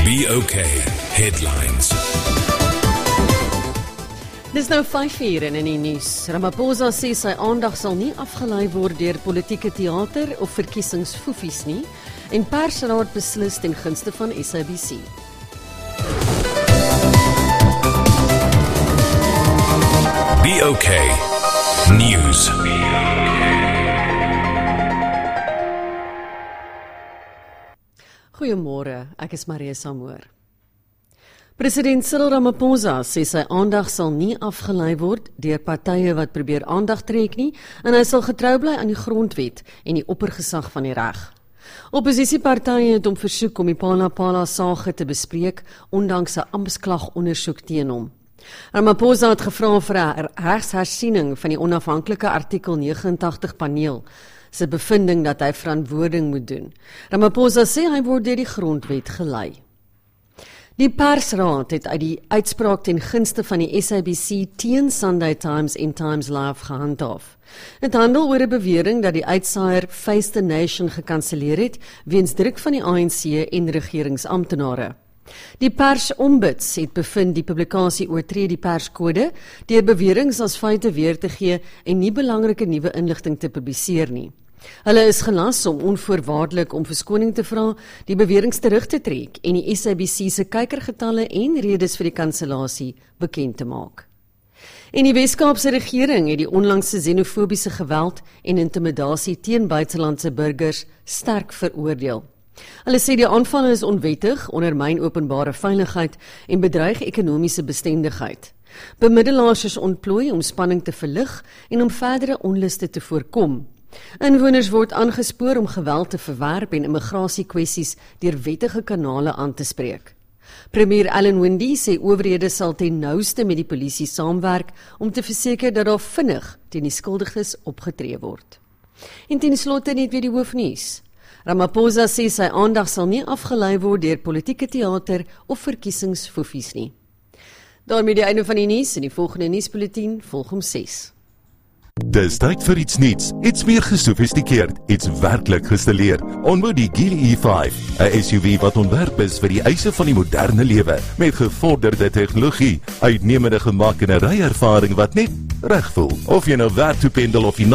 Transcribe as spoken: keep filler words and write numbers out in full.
B O K Headlines. Dis nou vyf uur en in die nuus. Ramaphosa sê sy aandag sal nie afgelei word deur politieke teater of verkiesingsfoefies nie en persraad beslis ten gunste van S A B C. B O K News. Goeiemôre, ek is Maria Samoor. President Cyril Ramaphosa sê sy aandag sal nie afgelei word deur partye wat probeer aandag trek nie en hy sal getrou bly aan die grondwet en die oppergesag van die reg. Opposisiepartye het hom versoek om die Phala-Phala saage te bespreek ondanks 'n amptklagondersoek teen hom. Ramaphosa het gevra vir 'n regshersiening van die onafhanklike artikel nege en tagtig paneel se bevinding dat hy verantwoording moet doen. Ramaphosa sê hy word deur die grondwet gelei. Die persraad het uit die uitspraak ten gunste van die S A B C teen Sunday Times en Times Live gehandhaaf. Dit handel oor 'n bewering dat die uitsaaier Face the Nation gekanselleer het weens druk van die A N C en regeringsamptenare. Die persombuds het bevind die publikasie oortree die perskode deur beweringe as feite weer te gee en nie belangrike nuwe inligting te publiseer nie. Hulle is gelas om onvoorwaardelik om verskoning te vra, die beweringe terug te trek en die S A B C se kykergetalle en redes vir die kansellasie bekend te maak. En die Wes-Kaapse regering het die onlangse xenofobiese geweld en intimidasie teen buitelandse burgers sterk veroordeel. Hulle sê die aanvalle is onwettig, ondermyn openbare veiligheid en bedreig ekonomiese bestendigheid. Bemiddelaars is ontplooi om spanning te verlig en om verdere onluste te voorkom. Inwoners word aangespoor om geweld te verwerp en immigrasiekwessies deur wettige kanale aan te spreek. Premier Alan Windey sê owerhede sal ten nouste met die polisie saamwerk om te verseker dat daar vinnig teen die skuldiges opgetree word. En ten slotte net weer die hoofnuus. Ramaphosa sê sy aandag sal nie afgelei word deur politieke teater of verkiesingsfoefies nie. Daarmee die einde van die nuus en die volgende nuusbulletin volg om ses. Dis tyd vir iets nuuts, iets meer gesofistikeerd, iets werklik gestileer. Ontmoet die Geely E vyf, 'n S U V wat ontwerp is vir die eise van die moderne lewe, met gevorderde tegnologie, uitnemende gemak en 'n ryervaring wat net reg voel. Of jy nou werk toe pendel of jy